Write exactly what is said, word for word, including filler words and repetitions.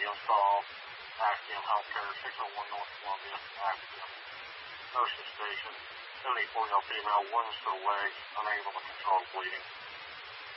Columbia, saw Axiom Healthcare, six oh one North Columbia, Axiom, nurses station, seventy-four-year-old female, wounds to the leg, unable to control bleeding.